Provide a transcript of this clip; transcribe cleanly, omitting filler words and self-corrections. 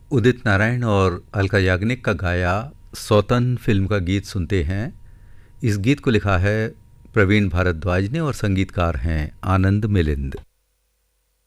उदित नारायण और अलका याग्निक का गाया सौतन फिल्म का गीत सुनते हैं। इस गीत को लिखा है प्रवीण भारद्वाज ने और संगीतकार हैं आनंद मिलिंद।